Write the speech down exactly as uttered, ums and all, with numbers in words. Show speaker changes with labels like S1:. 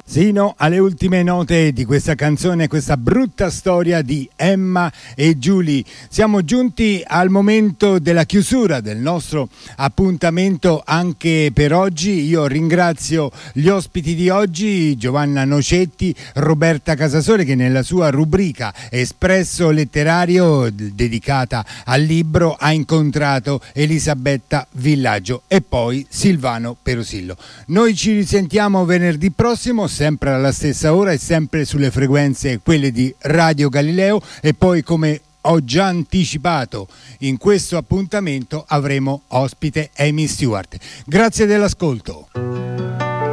S1: Sino alle ultime note di questa canzone, questa brutta storia di Emma e Julie. Siamo giunti al momento della chiusura del nostro appuntamento anche per oggi. Io ringrazio gli ospiti di oggi, Giovanna Nocetti, Roberta Casasole, che nella sua rubrica Espresso Letterario dedicata al libro ha incontrato Elisabetta Villaggio e poi Silvano Perosillo. Noi ci risentiamo venerdì prossimo, sempre alla stessa ora e sempre sulle frequenze quelle di Radio Galileo, e poi, come ho già anticipato in questo appuntamento, avremo ospite Amy Stewart. Grazie dell'ascolto.